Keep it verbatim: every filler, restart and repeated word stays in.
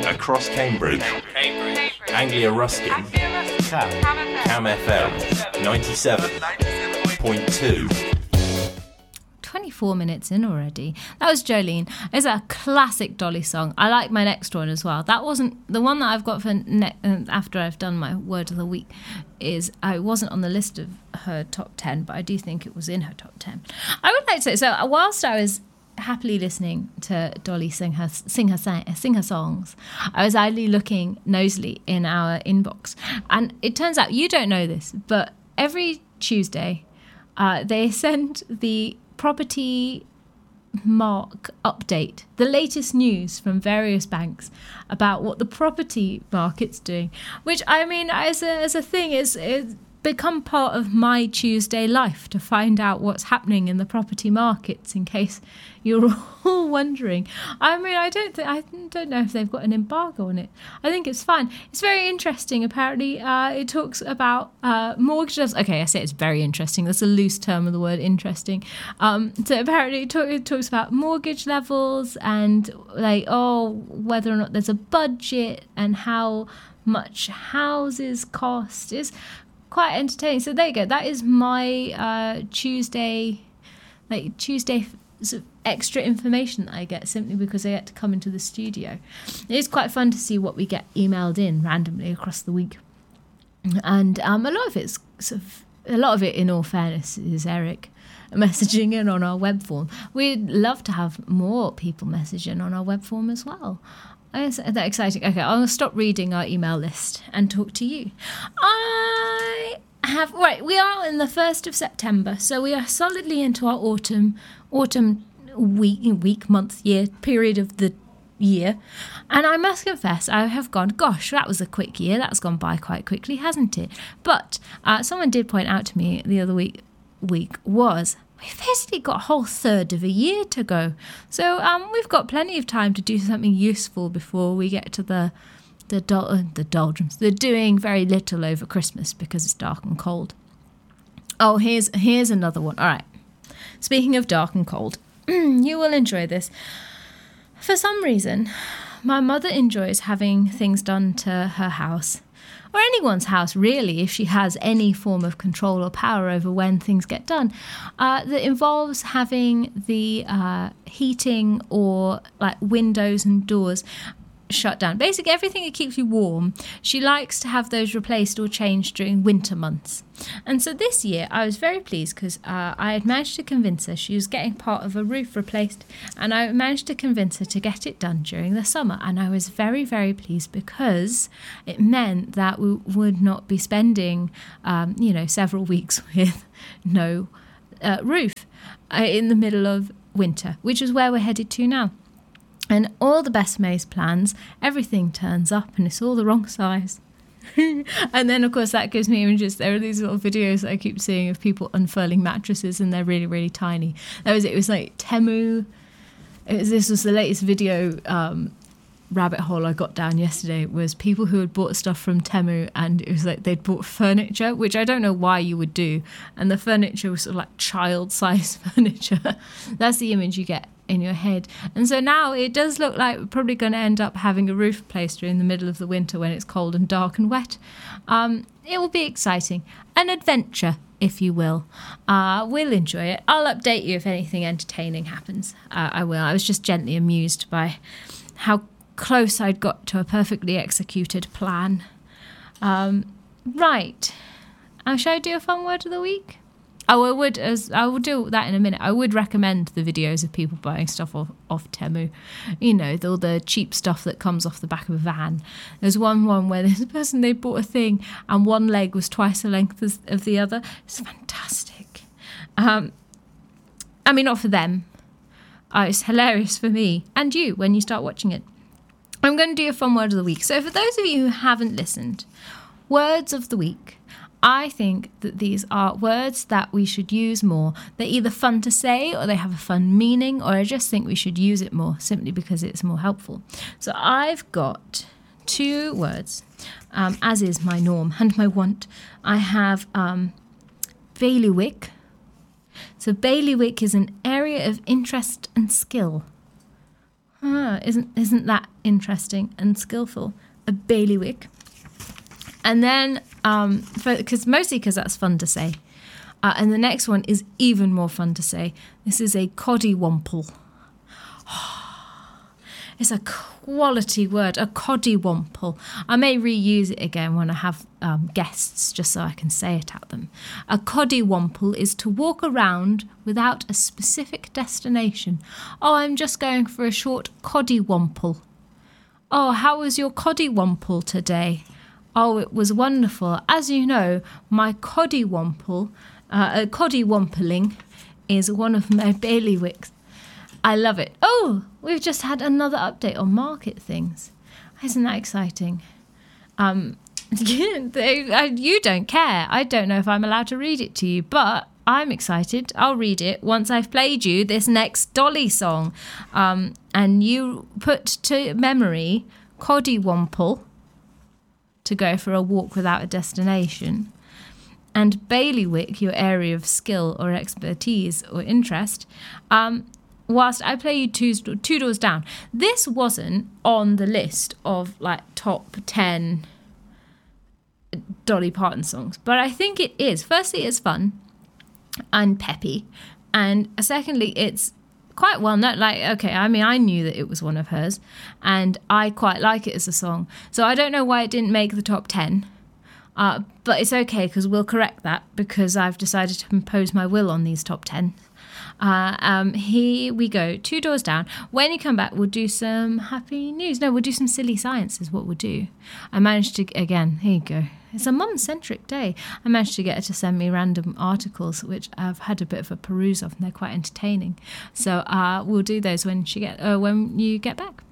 Across Cambridge. Cambridge. Anglia Ruskin. Cam. Cam F M. ninety-seven point two. twenty-four minutes in already. That was Jolene. It's a classic Dolly song. I like my next one as well. That wasn't the one that I've got for ne- after I've done my word of the week. Is I wasn't on the list of her top ten, but I do think it was in her top ten. I would like to say so. Whilst I was happily listening to Dolly sing her sing her sing her songs, I was idly looking nosily in our inbox, and it turns out you don't know this, but every Tuesday, uh, they send the property mark update, the latest news from various banks about what the property market's doing, which I mean as a as a thing is is become part of my Tuesday life to find out what's happening in the property markets, in case you're all wondering. I mean, I don't think I don't know if they've got an embargo on it. I think it's fine. It's very interesting. Apparently, uh, it talks about uh, mortgages. Okay, I say it's very interesting. That's a loose term of the word interesting. Um, so apparently, it, talk, it talks about mortgage levels and like oh whether or not there's a budget and how much houses cost. Is quite entertaining. So there you go. That is my uh, Tuesday, like Tuesday sort of extra information that I get simply because I get to come into the studio. It is quite fun to see what we get emailed in randomly across the week, and um, a lot of it's sort of a lot of it, in all fairness, is Eric messaging in on our web form. We'd love to have more people message in on our web form as well. Is that exciting? Okay, I'll stop reading our email list and talk to you. I have right. We are in the first of September, so we are solidly into our autumn, autumn week, week, month, year period of the year. And I must confess, I have gone, gosh, that was a quick year. That's gone by quite quickly, hasn't it? But uh, someone did point out to me the other week. Week was. We've basically got a whole third of a year to go. So um, we've got plenty of time to do something useful before we get to the the, dol- uh, the doldrums. They're doing very little over Christmas because it's dark and cold. Oh, here's here's another one. All right. Speaking of dark and cold, you will enjoy this. For some reason, my mother enjoys having things done to her house, or anyone's house, really, if she has any form of control or power over when things get done, uh, that involves having the uh, heating or like windows and doors shut down. Basically, everything that keeps you warm, she likes to have those replaced or changed during winter months. And so this year, I was very pleased because uh, I had managed to convince her. She was getting part of a roof replaced, and I managed to convince her to get it done during the summer. And I was very, very pleased because it meant that we would not be spending, um, you know, several weeks with no uh, roof uh, in the middle of winter, which is where we're headed to now. And all the best May's plans, everything turns up and it's all the wrong size. And then, of course, that gives me images. There are these little videos that I keep seeing of people unfurling mattresses and they're really, really tiny. That was it. It was like Temu. It was, this was the latest video um, rabbit hole I got down yesterday, was people who had bought stuff from Temu, and it was like they'd bought furniture, which I don't know why you would do. And the furniture was sort of like child-sized furniture. That's the image you get in your head. And so now it does look like we're probably going to end up having a roof replaced during the middle of the winter when it's cold and dark and wet. Um, it will be exciting. An adventure, if you will. Uh, we'll enjoy it. I'll update you if anything entertaining happens. Uh, I will. I was just gently amused by how close I'd got to a perfectly executed plan. Um, right. Uh, shall I do a fun word of the week? Oh, I would, as I will do that in a minute. I would recommend the videos of people buying stuff off, off Temu. You know, all the cheap stuff that comes off the back of a van. There's one one where there's a person, they bought a thing and one leg was twice the length as, of the other. It's fantastic. Um, I mean, not for them. Uh, it's hilarious for me and you when you start watching it. I'm going to do a fun word of the week. So for those of you who haven't listened, words of the week. I think that these are words that we should use more. They're either fun to say or they have a fun meaning, or I just think we should use it more simply because it's more helpful. So I've got two words, um, as is my norm and my want. I have um, bailiwick. So bailiwick is an area of interest and skill. Ah, isn't isn't that interesting and skillful? A bailiwick. And then, um, because mostly because that's fun to say. Uh, and the next one is even more fun to say. This is a coddywomple. It's a quality word, a coddywomple. I may reuse it again when I have um, guests, just so I can say it at them. A coddywomple is to walk around without a specific destination. Oh, I'm just going for a short coddywomple. Oh, how was your coddywomple today? Oh, it was wonderful. As you know, my coddywomple, uh, a coddywompling, is one of my bailiwicks. I love it. Oh, we've just had another update on market things. Isn't that exciting? Um, they, you don't care. I don't know if I'm allowed to read it to you, but I'm excited. I'll read it once I've played you this next Dolly song. Um, and you put to memory coddywomple, to go for a walk without a destination, and bailiwick, your area of skill or expertise or interest, um, whilst I play you two, two doors down. This wasn't on the list of like top ten Dolly Parton songs, but I think it is. Firstly, it's fun and peppy, and secondly, it's quite well known. Like, okay, I mean, I knew that it was one of hers, and I quite like it as a song. So I don't know why it didn't make the top ten, uh, but it's okay because we'll correct that because I've decided to impose my will on these top ten. Uh, um, here we go, two doors down. When you come back, we'll do some happy news. No, we'll do some silly science is what we'll do. I managed to, again, here you go. It's a mum-centric day. I managed to get her to send me random articles, which I've had a bit of a peruse of, and they're quite entertaining. So uh, we'll do those when she get, uh, when you get back.